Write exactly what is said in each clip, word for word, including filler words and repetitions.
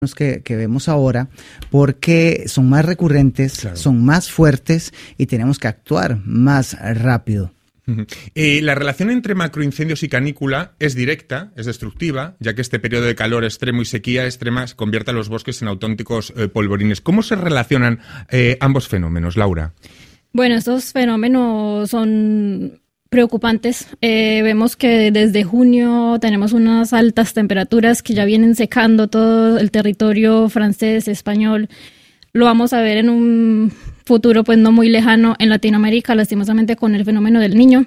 Que, que vemos ahora, porque son más recurrentes, claro. son más fuertes y tenemos que actuar más rápido. Uh-huh. Eh, la relación entre macroincendios y canícula es directa, es destructiva, ya que este periodo de calor extremo y sequía extrema convierte a los bosques en auténticos eh, polvorines. ¿Cómo se relacionan eh, ambos fenómenos, Laura? Bueno, estos fenómenos son preocupantes. Eh, vemos que desde junio tenemos unas altas temperaturas que ya vienen secando todo el territorio francés, español. Lo vamos a ver en un futuro pues no muy lejano en Latinoamérica, lastimosamente con el fenómeno del Niño,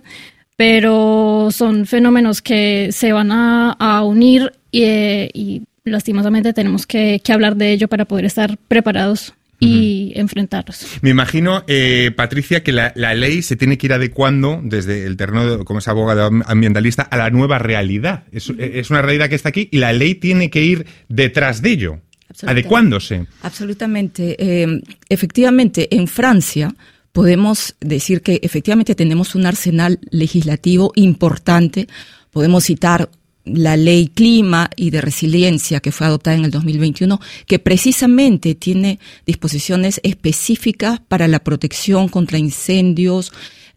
pero son fenómenos que se van a, a unir y, eh, y lastimosamente tenemos que, que hablar de ello para poder estar preparados y uh-huh. enfrentarlos. Me imagino, eh, Patricia, que la, la ley se tiene que ir adecuando desde el terreno, de, como es abogado ambientalista, a la nueva realidad. Es, uh-huh. es una realidad que está aquí y la ley tiene que ir detrás de ello, adecuándose. Absolutamente. Eh, efectivamente, en Francia podemos decir que efectivamente tenemos un arsenal legislativo importante. Podemos citar la ley clima y de resiliencia que fue adoptada en el dos mil veintiuno, que precisamente tiene disposiciones específicas para la protección contra incendios,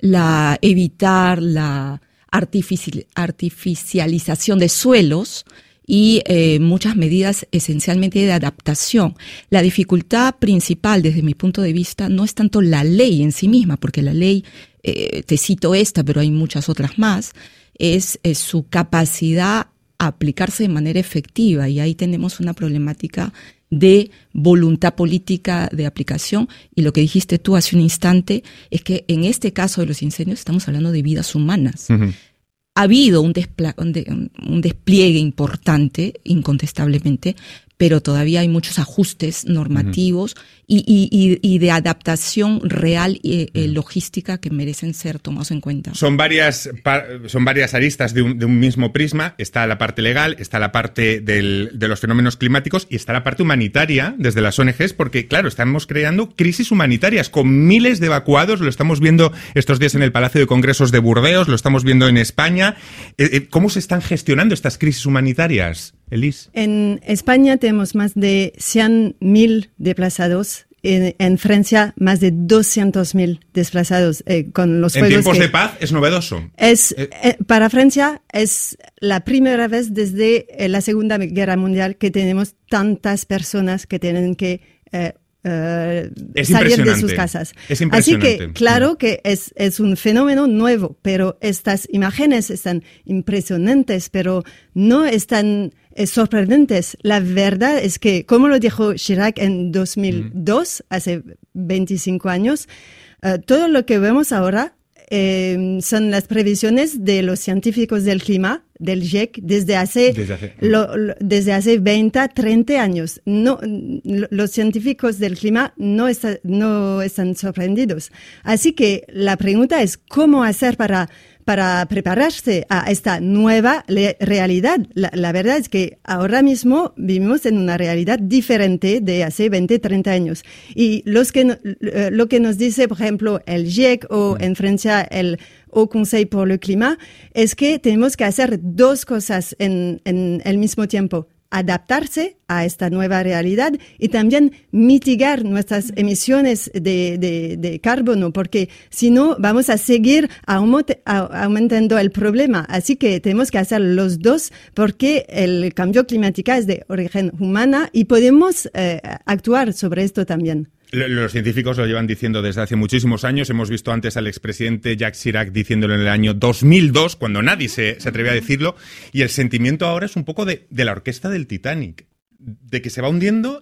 la evitar la artifici- artificialización de suelos y eh, muchas medidas esencialmente de adaptación. La dificultad principal desde mi punto de vista no es tanto la ley en sí misma, porque la ley, eh, te cito esta, pero hay muchas otras más, Es, es su capacidad a aplicarse de manera efectiva, y ahí tenemos una problemática de voluntad política de aplicación. Y lo que dijiste tú hace un instante es que en este caso de los incendios estamos hablando de vidas humanas. Uh-huh. Ha habido un, despla- un, de- un despliegue importante, incontestablemente, pero todavía hay muchos ajustes normativos uh-huh. y, y, y de adaptación real y eh, logística que merecen ser tomados en cuenta. Son varias, son varias aristas de un, de un mismo prisma. Está la parte legal, está la parte del, de los fenómenos climáticos y está la parte humanitaria desde las O N Ges, porque claro, estamos creando crisis humanitarias con miles de evacuados. Lo estamos viendo estos días en el Palacio de Congresos de Burdeos, lo estamos viendo en España. ¿Cómo se están gestionando estas crisis humanitarias, Elis? En España tenemos más de cien mil desplazados. En, en Francia, más de doscientos mil desplazados eh, con los en fuegos. En tiempos que de paz es novedoso. Es, eh. eh, para Francia es la primera vez desde eh, la Segunda Guerra Mundial que tenemos tantas personas que tienen que eh, Uh, salir de sus casas. Es Así que, claro que es, es un fenómeno nuevo, pero estas imágenes están impresionantes, pero no están eh, sorprendentes. La verdad es que, como lo dijo Chirac en dos mil dos, mm. hace veinticinco años, uh, todo lo que vemos ahora eh, son las previsiones de los científicos del clima, del G I E C, desde hace, desde hace, lo, lo, desde hace veinte, treinta años. No, lo, los científicos del clima no, está, no están sorprendidos. Así que la pregunta es cómo hacer para, para prepararse a esta nueva le, realidad. La, la verdad es que ahora mismo vivimos en una realidad diferente de hace veinte, treinta años. Y los que, lo que nos dice, por ejemplo, el G I E C o en Francia el Haut Conseil pour le Climat, es que tenemos que hacer dos cosas en, en el mismo tiempo. Adaptarse a esta nueva realidad y también mitigar nuestras emisiones de, de, de carbono, porque si no vamos a seguir aument- aumentando el problema. Así que tenemos que hacer los dos, porque el cambio climático es de origen humana y podemos eh, actuar sobre esto también. Los científicos lo llevan diciendo desde hace muchísimos años. Hemos visto antes al expresidente Jacques Chirac diciéndolo en el año dos mil dos, cuando nadie se, se atrevía a decirlo. Y el sentimiento ahora es un poco de, de la orquesta del Titanic, de que se va hundiendo,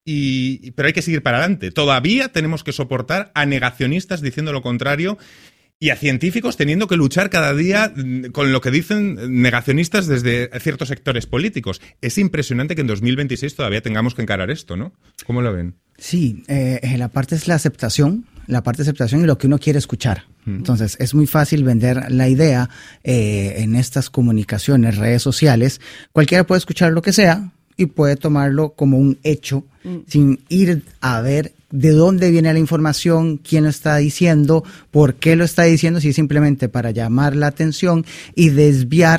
y, pero hay que seguir para adelante. Todavía tenemos que soportar a negacionistas diciendo lo contrario y a científicos teniendo que luchar cada día con lo que dicen negacionistas desde ciertos sectores políticos. Es impresionante que en dos mil veintiséis todavía tengamos que encarar esto, ¿no? ¿Cómo lo ven? Sí, eh, la parte es la aceptación, la parte de aceptación y lo que uno quiere escuchar. Uh-huh. Entonces, es muy fácil vender la idea eh, en estas comunicaciones, redes sociales. Cualquiera puede escuchar lo que sea y puede tomarlo como un hecho, uh-huh. sin ir a ver de dónde viene la información, quién lo está diciendo, por qué lo está diciendo, si es simplemente para llamar la atención y desviar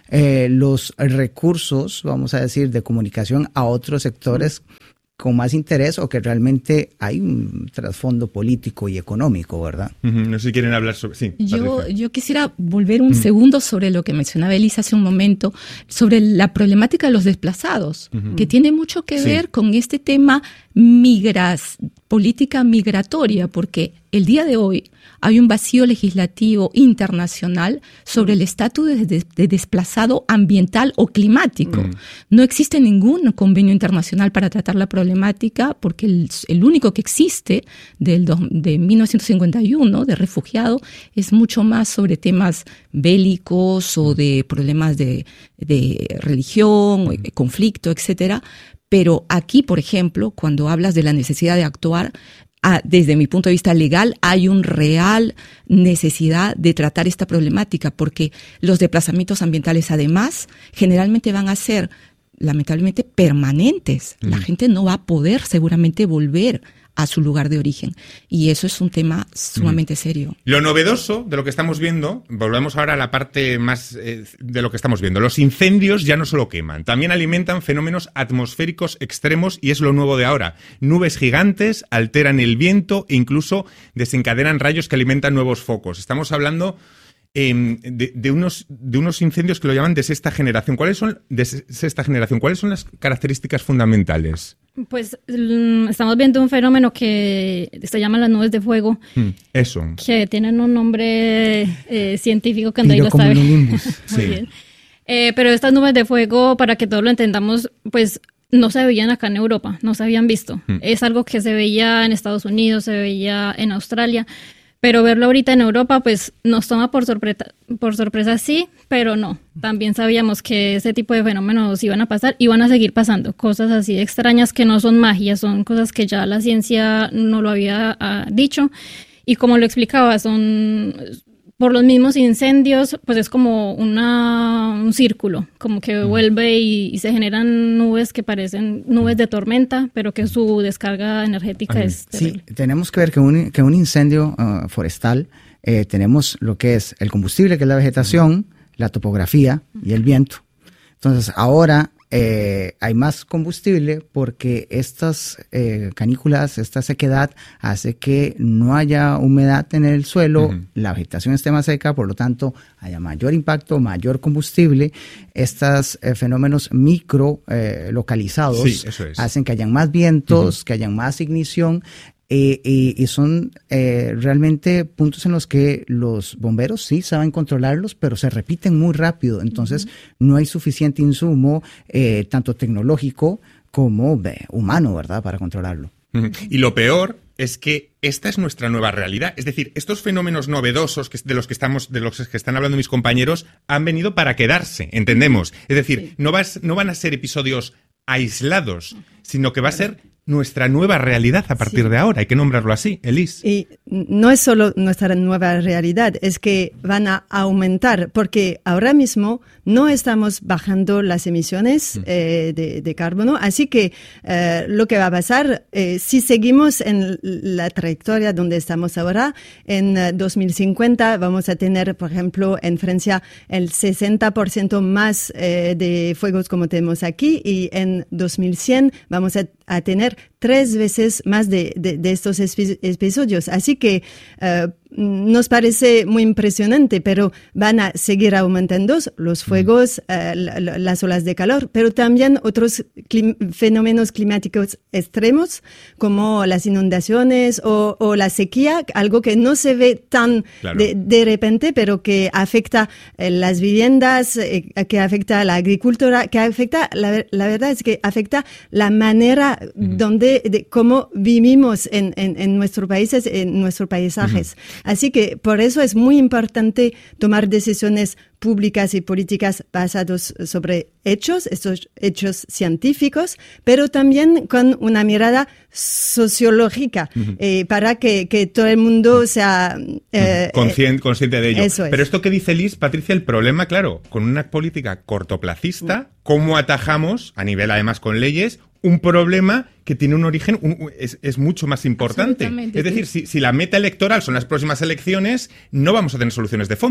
eh, los recursos, vamos a decir, de comunicación a otros sectores con más interés o que realmente hay un trasfondo político y económico, ¿verdad? Uh-huh. No sé si quieren hablar sobre... Sí, yo, yo quisiera volver un uh-huh. segundo sobre lo que mencionaba Elisa hace un momento, sobre la problemática de los desplazados, uh-huh. que tiene mucho que ver sí. con este tema migras, política migratoria, porque el día de hoy hay un vacío legislativo internacional sobre el estatus de, de, de desplazado ambiental o climático. Mm. No existe ningún convenio internacional para tratar la problemática, porque el, el único que existe del do, de mil novecientos cincuenta y uno, de refugiado, es mucho más sobre temas bélicos o de problemas de, de religión, mm. conflicto, etcétera. Pero aquí, por ejemplo, cuando hablas de la necesidad de actuar, Ah, desde mi punto de vista legal, hay una real necesidad de tratar esta problemática, porque los desplazamientos ambientales, además, generalmente van a ser, lamentablemente, permanentes. Mm. La gente no va a poder seguramente volver a su lugar de origen. Y eso es un tema sumamente mm. serio. Lo novedoso de lo que estamos viendo, volvemos ahora a la parte más eh, de lo que estamos viendo. Los incendios ya no solo queman, también alimentan fenómenos atmosféricos extremos y es lo nuevo de ahora. Nubes gigantes alteran el viento e incluso desencadenan rayos que alimentan nuevos focos. Estamos hablando eh, de, de, unos, de unos incendios que lo llaman de sexta generación. ¿Cuáles son de sexta generación? ¿Cuáles son las características fundamentales? Pues estamos viendo un fenómeno que se llama las nubes de fuego. Mm, eso. Que tienen un nombre eh, científico que Andrei lo sabe. Muy sí. bien. Eh, pero estas nubes de fuego, para que todos lo entendamos, pues no se veían acá en Europa, no se habían visto. Mm. Es algo que se veía en Estados Unidos, se veía en Australia. Pero verlo ahorita en Europa, pues nos toma por sorpresa, por sorpresa sí, pero no. También sabíamos que ese tipo de fenómenos iban a pasar y van a seguir pasando. Cosas así extrañas que no son magia, son cosas que ya la ciencia no lo había uh, dicho. Y como lo explicaba, son por los mismos incendios, pues es como una, un círculo, como que vuelve y, y se generan nubes que parecen nubes de tormenta, pero que su descarga energética Ay, es terrible. Sí, tenemos que ver que un, que un incendio uh, forestal, eh, tenemos lo que es el combustible, que es la vegetación, la topografía y el viento. Entonces, ahora eh, hay más combustible porque estas eh, canículas, esta sequedad hace que no haya humedad en el suelo, uh-huh. la vegetación esté más seca, por lo tanto haya mayor impacto, mayor combustible. Estos eh, fenómenos micro eh, localizados sí, eso es. hacen que hayan más vientos, uh-huh. que hayan más ignición. Eh, y, y son eh, realmente puntos en los que los bomberos sí saben controlarlos, pero se repiten muy rápido. Entonces, uh-huh. no hay suficiente insumo, eh, tanto tecnológico como eh, humano, ¿verdad?, para controlarlo. Uh-huh. Y lo peor es que esta es nuestra nueva realidad. Es decir, estos fenómenos novedosos que, de los que estamos, de los que están hablando mis compañeros, han venido para quedarse, entendemos. Es decir, sí. no, vas, no van a ser episodios aislados, sino que va a ser nuestra nueva realidad a partir sí. de ahora. Hay que nombrarlo así, Elise. Y no es solo nuestra nueva realidad, es que van a aumentar, porque ahora mismo no estamos bajando las emisiones mm. eh, de, de carbono, así que eh, lo que va a pasar, eh, si seguimos en la trayectoria donde estamos ahora, en uh, dos mil cincuenta vamos a tener, por ejemplo, en Francia el sesenta por ciento más eh, de fuegos como tenemos aquí, y en dos mil cien vamos a, a tener tres veces más de, de, de estos episodios. Así que uh, nos parece muy impresionante, pero van a seguir aumentando los fuegos, uh, la, las olas de calor, pero también otros clim- fenómenos climáticos extremos, como las inundaciones o, o la sequía, algo que no se ve tan claro. de, de repente, pero que afecta eh, las viviendas, eh, que afecta la agricultura, que afecta, la, la verdad es que afecta la manera uh-huh. donde, de cómo vivimos en, en, en nuestros países, en nuestros paisajes. Uh-huh. Así que por eso es muy importante tomar decisiones públicas y políticas basadas sobre hechos, estos hechos científicos, pero también con una mirada sociológica, uh-huh. eh, para que, que todo el mundo sea eh, Conscien- consciente de ello. Eso es. Pero esto que dice Liz, Patricia, el problema, claro, con una política cortoplacista, uh-huh. ¿cómo atajamos, a nivel además con leyes, un problema que tiene un origen, un, es, es mucho más importante? Es decir, si, si la meta electoral son las próximas elecciones, no vamos a tener soluciones de fondo.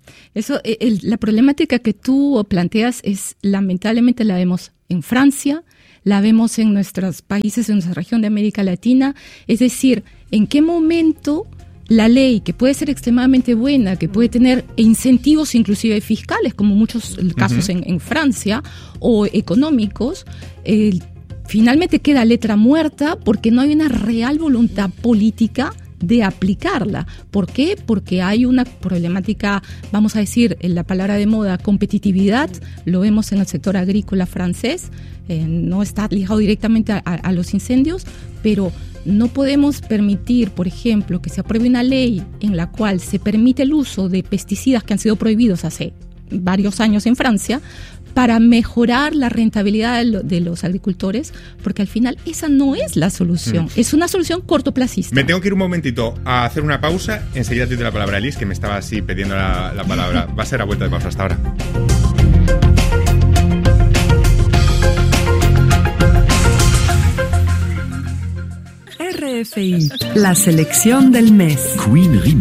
Eso, el, la problemática que tú planteas es, lamentablemente la vemos en Francia, la vemos en nuestros países, en nuestra región de América Latina. Es decir, ¿en qué momento la ley, que puede ser extremadamente buena, que puede tener incentivos inclusive fiscales, como muchos casos uh-huh. en, en Francia, o económicos, eh, finalmente queda letra muerta porque no hay una real voluntad política de aplicarla? ¿Por qué? Porque hay una problemática, vamos a decir, en la palabra de moda, competitividad. Lo vemos en el sector agrícola francés, eh, no está ligado directamente a, a los incendios, pero no podemos permitir, por ejemplo, que se apruebe una ley en la cual se permite el uso de pesticidas que han sido prohibidos hace varios años en Francia, para mejorar la rentabilidad de, lo, de los agricultores, porque al final esa no es la solución, mm. es una solución cortoplacista. Me tengo que ir un momentito a hacer una pausa, enseguida te doy la palabra a Liz, que me estaba así pidiendo la, la palabra. Va a ser a vuelta de pausa. Hasta ahora. R F I, la selección del mes. Queen Rima.